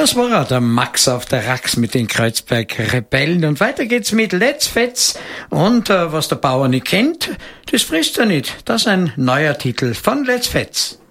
Das war er, der Max auf der Rax mit den Kreuzberg-Rebellen. Und weiter geht's mit Let's Fetz. Und was der Bauer nicht kennt, das frisst er nicht. Das ist ein neuer Titel von Let's Fetz.